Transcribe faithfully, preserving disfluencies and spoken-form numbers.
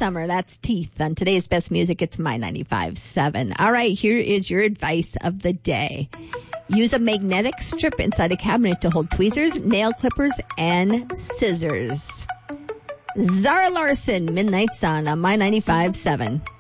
summer. That's Teeth. On today's best music, it's My ninety-five seven. All right, here is your advice of the day. Use a magnetic strip inside a cabinet to hold tweezers, nail clippers, and scissors. Zara Larson, Midnight Sun on My ninety-five seven.